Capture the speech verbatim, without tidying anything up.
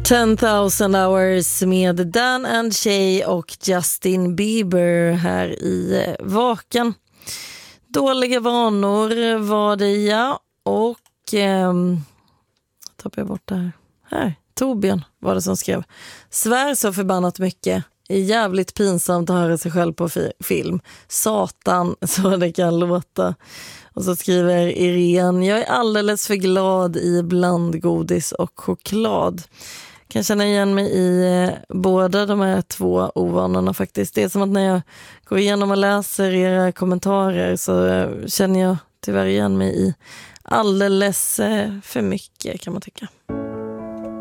ten thousand hours med Dan and Shay och Justin Bieber här i Vaken. Dåliga vanor var det, ja. Och ehm, tappar jag bort det här. Här, Torbjörn var det som skrev. Svär så förbannat mycket. Det är jävligt pinsamt att höra sig själv på fi- film. Satan, så det kan låta. Och så skriver Irene. Jag är alldeles för glad i blandgodis och choklad. Kan känna igen mig i båda de här två ovanorna faktiskt. Det är som att när jag går igenom och läser era kommentarer så känner jag tyvärr igen mig i alldeles för mycket, kan man tycka.